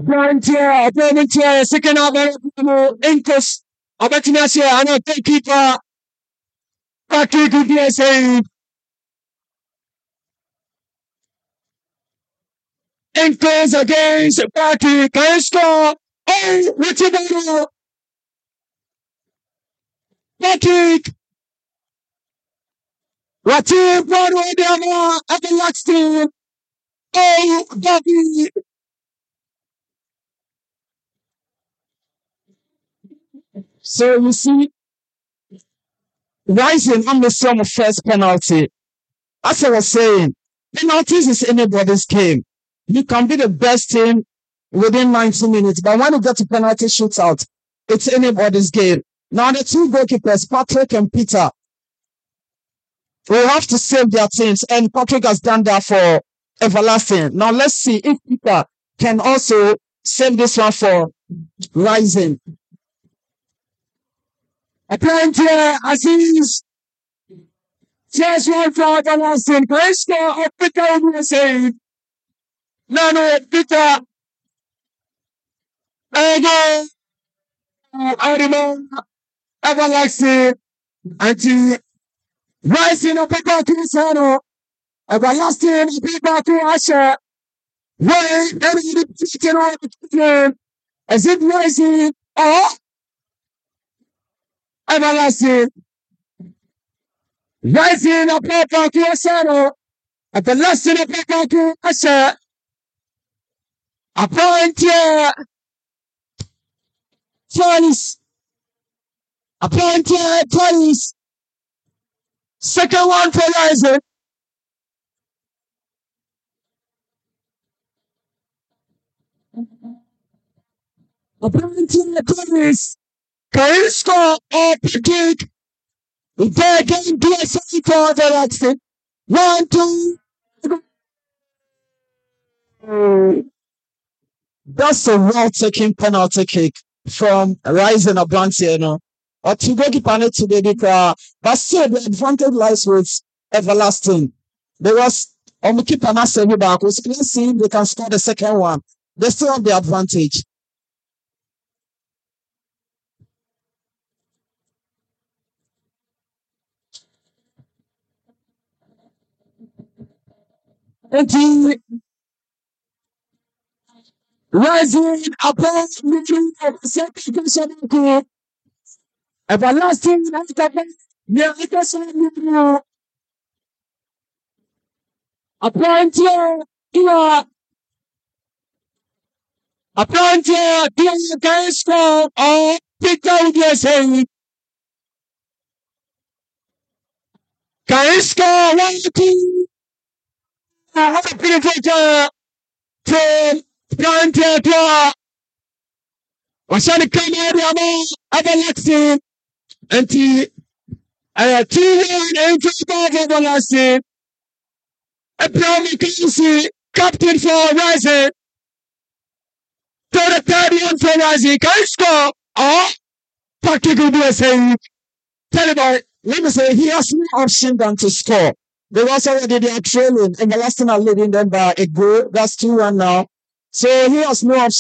Opponent here, second half, Incus. Abatinasi, I know, keeper. Patrick Udiase. Incus against Patrick. Can you score? Oh, Richard Patrick. Ratim Broadway Demo, everlasting. Oh, David. So you see, Rising on the sum of first penalty. As I was saying, penalties is anybody's game. You can be the best team within 90 minutes, but when you get to penalty shootout, it's anybody's game. Now the two goalkeepers, Patrick and Peter, will have to save their teams, and Patrick has done that for everlasting. Now let's see if Peter can also save this one for Rising. Apparently, Aziz, just one for everlasting. Krishna or Peter will be saved. No, Peter. Again, Arima, everlasting, until Rising of Peter to Sano, everlasting Peter to Asher. Why, every chicken on the game. Is it Rising or everlasting? Rising of Peter to Sano, everlasting of Peter to Asher. Appointed police. Appointed police. Second one for Rising. Appointed police. Can you score or Patrick? They're getting DSA for the Laxton. 1, 2. That's a well-taken penalty kick from Rising Abrantia, you know. Or to go keep on it to the but still the advantage lies with everlasting. There was on keep an answer back. Let's see if they can score the second one. They still have the advantage. Rising upon the of the second everlasting appointed can score or Peter Udiase. Can score 1, 2. Have a penetrator to Planted. Washani Kamari everlasting until 2-1 into everlasting. Abraham Kelsey, captain for Rising. To the third one for Rising. Can you score? Or Patrick Udiase. Tell about, let me say, he has no option than to score. They was already they are trailing, and the last thing are leading them by a goal. That's 2-1 now. So he has no option.